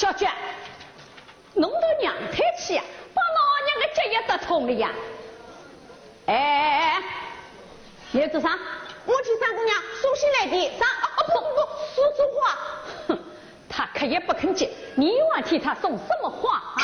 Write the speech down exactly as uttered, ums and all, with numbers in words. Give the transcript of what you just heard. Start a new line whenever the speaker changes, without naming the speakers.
小娟，弄得娘太气呀，把老娘个脚也得痛了呀！哎哎哎，你要做啥？
我替三姑娘送信来的。啥？啊不不不，说说话。
哼，他可也不肯接，你还替他送什么话啊？